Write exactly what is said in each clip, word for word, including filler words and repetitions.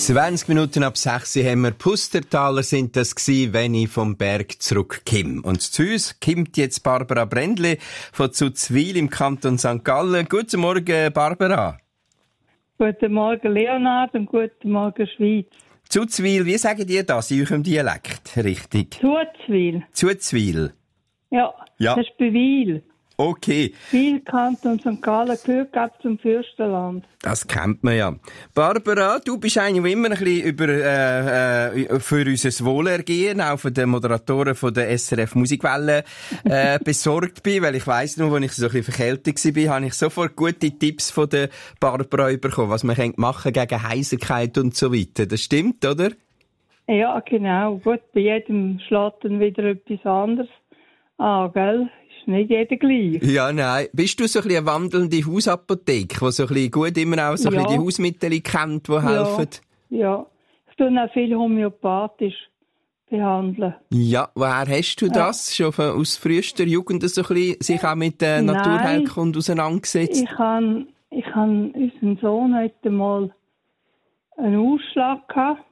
zwanzig Minuten ab sechs haben wir Pustertaler sind das gsi, wenn ich vom Berg zurückkomme. Und zu uns kommt jetzt Barbara Brändli von Zuzwil im Kanton Sankt Gallen. Guten Morgen, Barbara. Guten Morgen, Leonard, und guten Morgen, Schweiz. Zuzwil, wie sagen die das in eurem Dialekt? Richtig. Zuzwil. Zuzwil. Ja, ja, das ist bei Wil. Okay. Wil, Kanton Sankt Gallen, gehört zum Fürstenland. Das kennt man ja. Barbara, du bist eigentlich immer ein bisschen über, äh, äh, für unser Wohlergehen, auch von den Moderatoren von der S R F Musikwelle, äh, besorgt bin, weil ich weiss noch, als ich so ein bisschen verkältet war, habe ich sofort gute Tipps von der Barbara bekommen, was man machen kann gegen Heiserkeit und so weiter. Das stimmt, oder? Ja, genau. Gut, bei jedem schlägt dann wieder etwas anderes an, gell? Ist nicht jeder gleich. Ja, nein. Bist du so ein bisschen eine wandelnde Hausapotheke, die so ein bisschen gut immer auch so ein ja. bisschen die Hausmittel kennt, die helfen? Ja, ja. Ich tue auch viel homöopathisch behandeln. Ja, woher hast du das? Ja. Schon von, aus frühester Jugend so ein bisschen sich auch mit der Nein, Naturheilkunde auseinandergesetzt? Ich habe ich hab, unseren Sohn heute mal einen Ausschlag gehabt.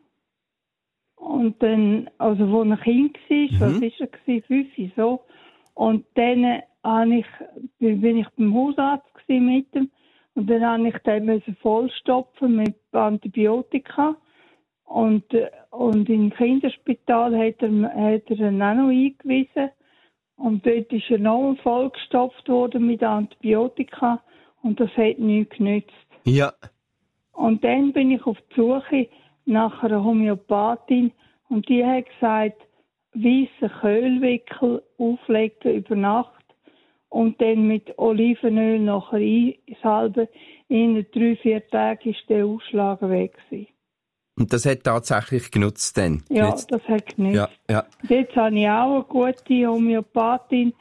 Und dann, also wo er Kind war, mhm. was war er? Fünf, so. Und dann habe ich, bin ich beim Hausarzt mit ihm. Und dann habe ich den vollstopfen mit Antibiotika. Und, und im Kinderspital hat er, hat er ihn auch noch eingewiesen. Und dort ist er noch vollgestopft worden mit Antibiotika. Und das hat nichts genützt. Ja. Und dann bin ich auf die Suche nach einer Homöopathin. Und die hat gesagt, weisse Köhlwickel auflegen über Nacht und dann mit Olivenöl nachher einsalben. In drei, vier Tagen ist der Ausschlag weg gewesen. Und das hat tatsächlich genutzt dann? Ja, jetzt? Das hat genutzt. Ja, ja. Jetzt habe ich auch eine gute Homöopathin,